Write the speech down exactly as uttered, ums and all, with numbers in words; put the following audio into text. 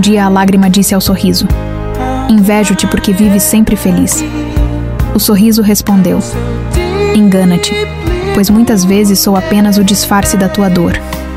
dia a lágrima disse ao sorriso: "Invejo-te porque vives sempre feliz." O sorriso respondeu: "Engana-te, pois muitas vezes sou apenas o disfarce da tua dor."